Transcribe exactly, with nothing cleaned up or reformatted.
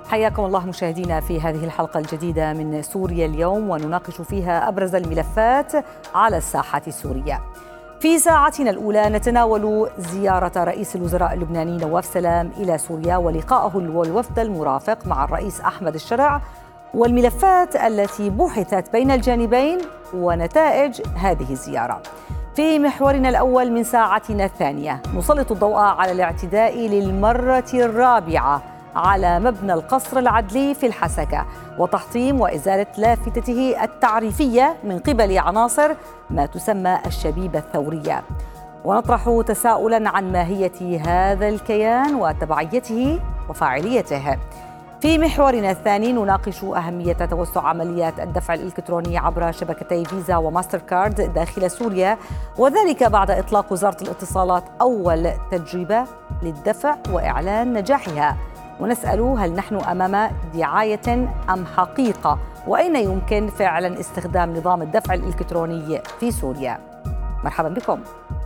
حياكم الله مشاهدينا في هذه الحلقة الجديدة من سوريا اليوم، ونناقش فيها أبرز الملفات على الساحة السورية. في ساعتنا الأولى نتناول زيارة رئيس الوزراء اللبناني نواف سلام إلى سوريا ولقائه والوفد المرافق مع الرئيس أحمد الشرع والملفات التي بحثت بين الجانبين ونتائج هذه الزيارة. في محورنا الأول من ساعتنا الثانية نسلط الضوء على الاعتداء للمرة الرابعة على مبنى القصر العدلي في الحسكة وتحطيم وإزالة لافتته التعريفية من قبل عناصر ما تسمى الشبيبة الثورية، ونطرح تساؤلا عن ماهية هذا الكيان وتبعيته وفاعليته. في محورنا الثاني نناقش أهمية توسع عمليات الدفع الإلكتروني عبر شبكتي فيزا وماستر كارد داخل سوريا، وذلك بعد إطلاق وزارة الاتصالات أول تجربة للدفع وإعلان نجاحها. ونسأل هل نحن أمام دعاية أم حقيقة، وأين يمكن فعلا استخدام نظام الدفع الإلكتروني في سوريا؟ مرحبا بكم.